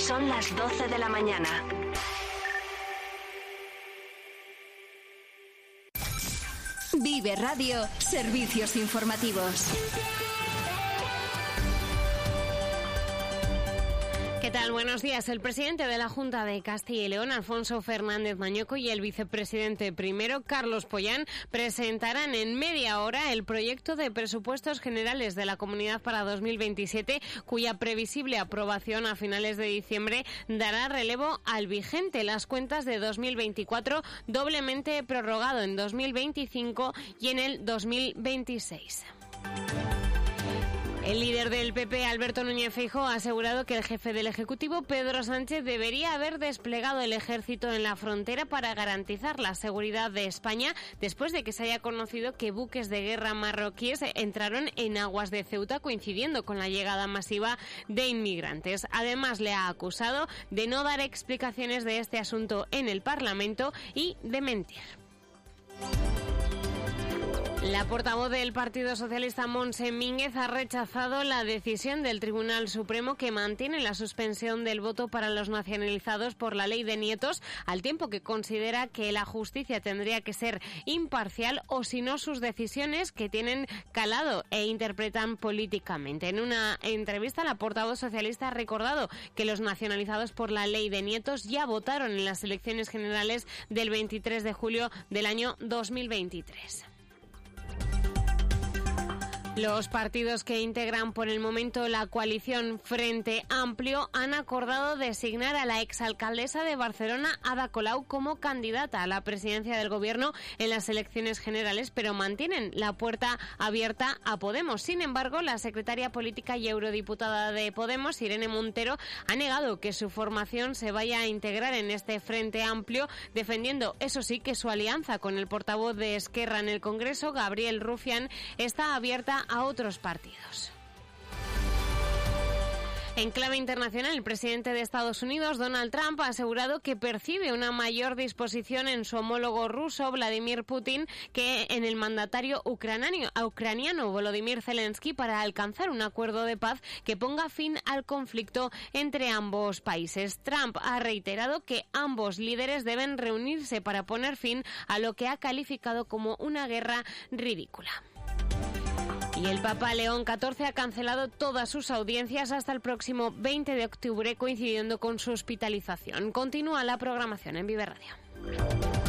Son las 12 de la mañana. Vive Radio, servicios informativos. ¿Qué tal? Buenos días. El presidente de la Junta de Castilla y León, Alfonso Fernández Mañoco, y el vicepresidente primero, Carlos Pollán, presentarán en media hora el proyecto de presupuestos generales de la Comunidad para 2027, cuya previsible aprobación a finales de diciembre dará relevo al vigente, las cuentas de 2024, doblemente prorrogado en 2025 y en el 2026. El líder del PP, Alberto Núñez Feijóo, ha asegurado que el jefe del Ejecutivo, Pedro Sánchez, debería haber desplegado el ejército en la frontera para garantizar la seguridad de España después de que se haya conocido que buques de guerra marroquíes entraron en aguas de Ceuta, coincidiendo con la llegada masiva de inmigrantes. Además, le ha acusado de no dar explicaciones de este asunto en el Parlamento y de mentir. La portavoz del Partido Socialista, Montse Mínguez, ha rechazado la decisión del Tribunal Supremo que mantiene la suspensión del voto para los nacionalizados por la ley de nietos, al tiempo que considera que la justicia tendría que ser imparcial o si no sus decisiones que tienen calado e interpretan políticamente. En una entrevista, la portavoz socialista ha recordado que los nacionalizados por la ley de nietos ya votaron en las elecciones generales del 23 de julio del año 2023. Los partidos que integran por el momento la coalición Frente Amplio han acordado designar a la exalcaldesa de Barcelona, Ada Colau, como candidata a la presidencia del gobierno en las elecciones generales, pero mantienen la puerta abierta a Podemos. Sin embargo, la secretaria política y eurodiputada de Podemos, Irene Montero, ha negado que su formación se vaya a integrar en este Frente Amplio, defendiendo, eso sí, que su alianza con el portavoz de Esquerra en el Congreso, Gabriel Rufián, está abierta a otros partidos. En clave internacional, el presidente de Estados Unidos, Donald Trump, ha asegurado que percibe una mayor disposición en su homólogo ruso, Vladimir Putin, que en el mandatario ucraniano, Volodymyr Zelensky, para alcanzar un acuerdo de paz que ponga fin al conflicto entre ambos países. Trump ha reiterado que ambos líderes deben reunirse para poner fin a lo que ha calificado como una guerra ridícula. Y el Papa León XIV ha cancelado todas sus audiencias hasta el próximo 20 de octubre, coincidiendo con su hospitalización. Continúa la programación en Vive Radio.